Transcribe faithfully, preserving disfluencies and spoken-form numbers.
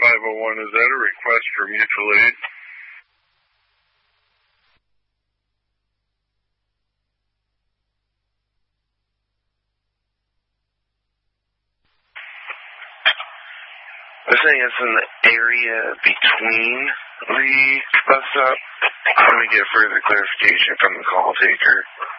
five oh one, is that a request for mutual aid? They're saying it's in the area between the bus stop. Let me get further clarification from the call taker.